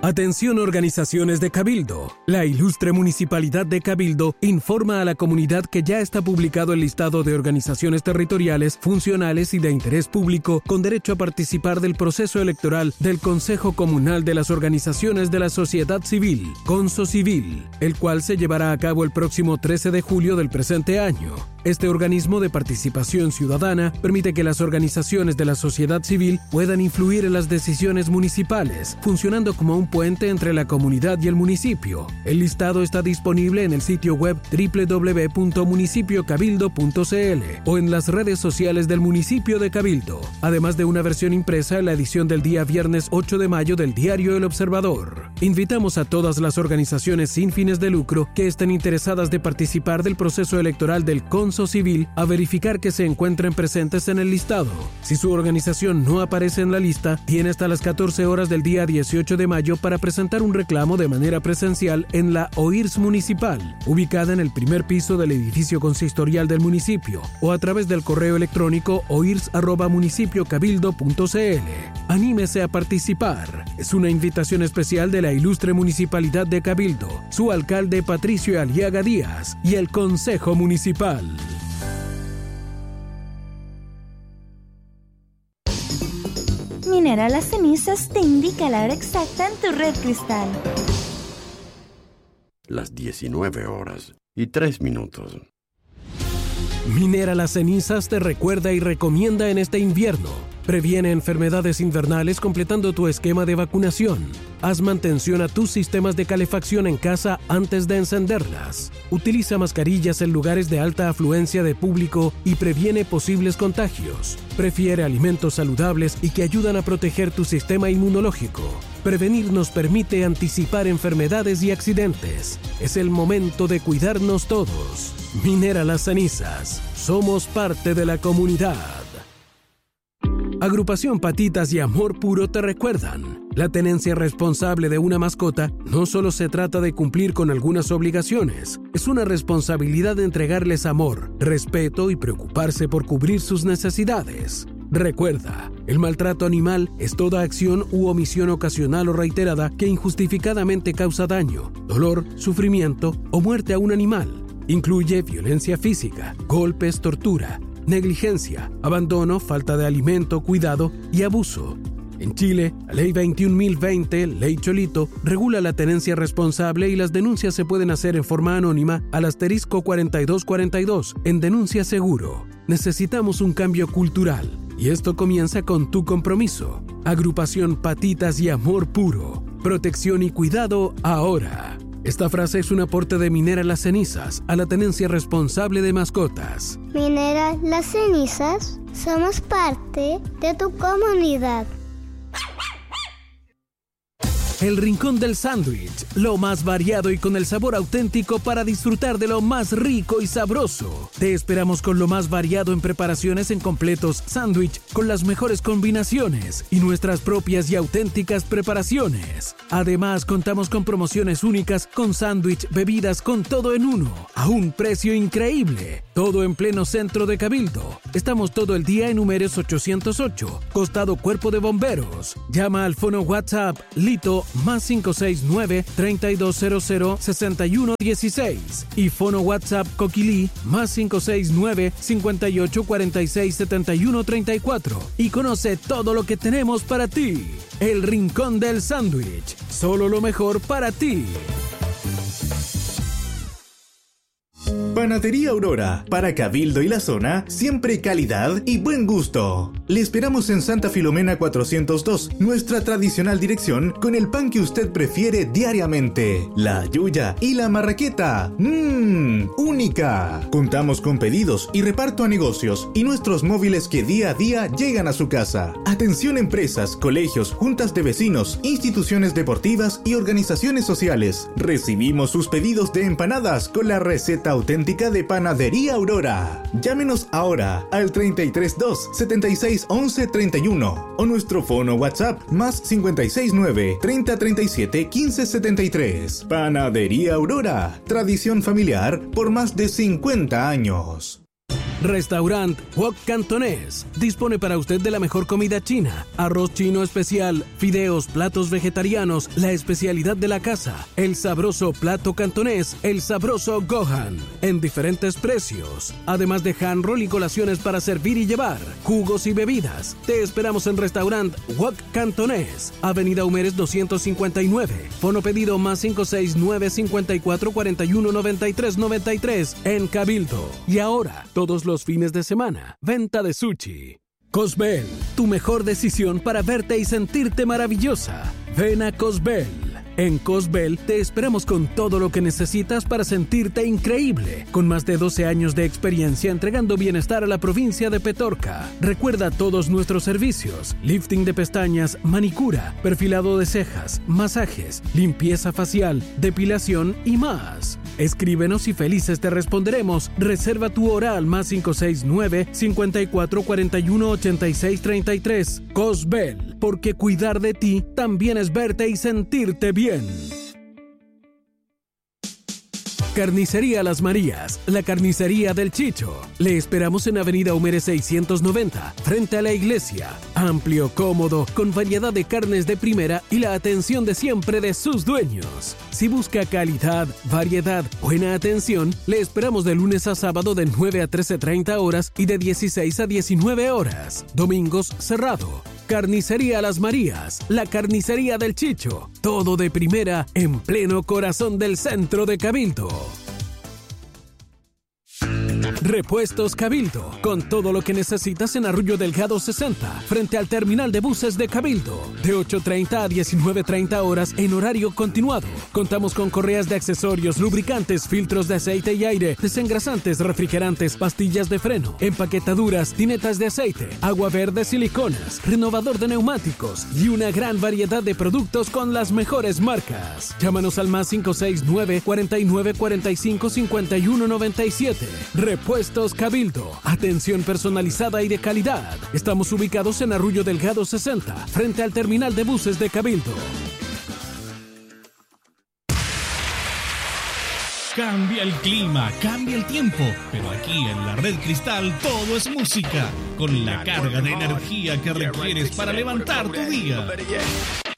Atención organizaciones de Cabildo. La ilustre Municipalidad de Cabildo informa a la comunidad que ya está publicado el listado de organizaciones territoriales, funcionales y de interés público con derecho a participar del proceso electoral del Consejo Comunal de las Organizaciones de la Sociedad Civil, CONSOCIVIL, el cual se llevará a cabo el próximo 13 de julio del presente año. Este organismo de participación ciudadana permite que las organizaciones de la sociedad civil puedan influir en las decisiones municipales, funcionando como un puente entre la comunidad y el municipio. El listado está disponible en el sitio web www.municipiocabildo.cl o en las redes sociales del municipio de Cabildo, además de una versión impresa en la edición del día viernes 8 de mayo del diario El Observador. Invitamos a todas las organizaciones sin fines de lucro que estén interesadas de participar del proceso electoral del CONSOCIVIL a verificar que se encuentren presentes en el listado. Si su organización no aparece en la lista, tiene hasta las 14 horas del día 18 de mayo para presentar un reclamo de manera presencial en la OIRS municipal, ubicada en el primer piso del edificio consistorial del municipio, o a través del correo electrónico oirs@municipiocabildo.cl. Anímese a participar. Es una invitación especial de la ilustre Municipalidad de Cabildo, su alcalde Patricio Aliaga Díaz y el Consejo Municipal. Minera Las Cenizas te indica la hora exacta en tu red cristal. Las 19:03. Minera Las Cenizas te recuerda y recomienda en este invierno: previene enfermedades invernales completando tu esquema de vacunación. Haz mantención a tus sistemas de calefacción en casa antes de encenderlas. Utiliza mascarillas en lugares de alta afluencia de público y previene posibles contagios. Prefiere alimentos saludables y que ayudan a proteger tu sistema inmunológico. Prevenir nos permite anticipar enfermedades y accidentes. Es el momento de cuidarnos todos. Minera Las Cenizas. Somos parte de la comunidad. Agrupación Patitas y Amor Puro te recuerdan: la tenencia responsable de una mascota no solo se trata de cumplir con algunas obligaciones, es una responsabilidad de entregarles amor, respeto y preocuparse por cubrir sus necesidades. Recuerda, el maltrato animal es toda acción u omisión ocasional o reiterada que injustificadamente causa daño, dolor, sufrimiento o muerte a un animal. Incluye violencia física, golpes, tortura, negligencia, abandono, falta de alimento, cuidado y abuso. En Chile, la Ley 21.020, Ley Cholito, regula la tenencia responsable y las denuncias se pueden hacer en forma anónima al *4242 en Denuncia Seguro. Necesitamos un cambio cultural y esto comienza con tu compromiso. Agrupación Patitas y Amor Puro. Protección y cuidado ahora. Esta frase es un aporte de Minera Las Cenizas a la tenencia responsable de mascotas. Minera Las Cenizas, somos parte de tu comunidad. El Rincón del Sándwich, lo más variado y con el sabor auténtico para disfrutar de lo más rico y sabroso. Te esperamos con lo más variado en preparaciones en completos sándwich con las mejores combinaciones y nuestras propias y auténticas preparaciones. Además, contamos con promociones únicas con sándwich, bebidas con todo en uno, a un precio increíble. Todo en pleno centro de Cabildo. Estamos todo el día en Números 808, costado Cuerpo de Bomberos. Llama al fono WhatsApp Lito +569 3200 6116 y fono WhatsApp Coquilí +569 5846 7134 y conoce todo lo que tenemos para ti. El Rincón del Sándwich, solo lo mejor para ti. Panadería Aurora, para Cabildo y la zona, siempre calidad y buen gusto. Le esperamos en Santa Filomena 402, nuestra tradicional dirección con el pan que usted prefiere diariamente, la yuya y la marraqueta. Única. Contamos con pedidos y reparto a negocios y nuestros móviles que día a día llegan a su casa. Atención empresas, colegios, juntas de vecinos, instituciones deportivas y organizaciones sociales. Recibimos sus pedidos de empanadas con la receta auténtica de Panadería Aurora. Llámenos ahora al 332 76 11 31 o nuestro fono WhatsApp +569 30 37 15 73. Panadería Aurora, tradición familiar por más de 50 años. Restaurant Wok Cantonés dispone para usted de la mejor comida china, arroz chino especial, fideos, platos vegetarianos, la especialidad de la casa, el sabroso plato cantonés, el sabroso Gohan, en diferentes precios, además de hand roll y colaciones para servir y llevar, jugos y bebidas. Te esperamos en Restaurant Wok Cantonés, Avenida Humeres 259, fono pedido más 569-5441-9393 en Cabildo. Y ahora, todos los fines de semana, venta de sushi. Cosbel, tu mejor decisión para verte y sentirte maravillosa. Ven a Cosbel. En Cosbel te esperamos con todo lo que necesitas para sentirte increíble, con más de 12 años de experiencia entregando bienestar a la provincia de Petorca. Recuerda todos nuestros servicios: lifting de pestañas, manicura, perfilado de cejas, masajes, limpieza facial, depilación y más. Escríbenos y felices te responderemos. Reserva tu hora al más 569-5441-8633. Cosbel, porque cuidar de ti también es verte y sentirte bien. Carnicería Las Marías, la carnicería del Chicho. Le esperamos en Avenida Humeres 690, frente a la iglesia. Amplio, cómodo, con variedad de carnes de primera y la atención de siempre de sus dueños. Si busca calidad, variedad, buena atención, le esperamos de lunes a sábado de 9 a 13:30 horas y de 16 a 19 horas. Domingos cerrado. Carnicería Las Marías, la carnicería del Chicho. Todo de primera en pleno corazón del centro de Cabildo. Repuestos Cabildo, con todo lo que necesitas en Arroyo Delgado 60, frente al terminal de buses de Cabildo, de 8:30 a 19:30 horas en horario continuado. Contamos con correas de accesorios, lubricantes, filtros de aceite y aire, desengrasantes, refrigerantes, pastillas de freno, empaquetaduras, tinetas de aceite, agua verde, siliconas, renovador de neumáticos y una gran variedad de productos con las mejores marcas. Llámanos al más 569 49 45 51 97. Repuestos Cabildo, atención personalizada y de calidad. Estamos ubicados en Arroyo Delgado 60, frente al terminal de buses de Cabildo. Cambia el clima, cambia el tiempo, pero aquí en la Red Cristal todo es música, con la carga de energía que requieres para levantar tu día.